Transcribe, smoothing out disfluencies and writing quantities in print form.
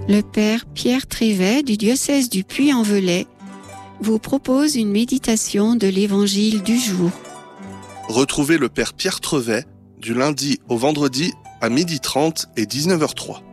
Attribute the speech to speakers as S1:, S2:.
S1: Le Père Pierre Trévet du diocèse du Puy-en-Velay vous propose une méditation de l'Évangile du jour.
S2: Retrouvez le Père Pierre Trévet du lundi au vendredi à 12h30 et 19h03.